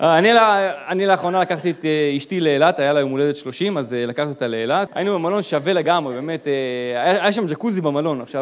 אני לאחרונה לקחתי את אשתי לאילת, היה לה יום הולדת 30, אז לקחתי אותה לאילת. היינו במלון שווה לגמרי, באמת, היה שם ג'קוזי במלון. עכשיו,